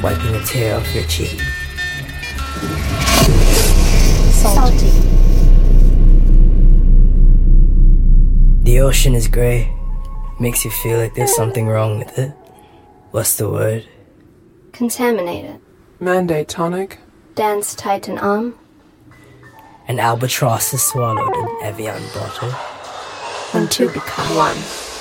wiping a tear off your cheek. Salty. The ocean is grey. Makes you feel like there's something wrong with it. What's the word? Contaminated. Mandate tonic. Dance titan arm. An albatross is swallowed in Evian bottle. When two become one.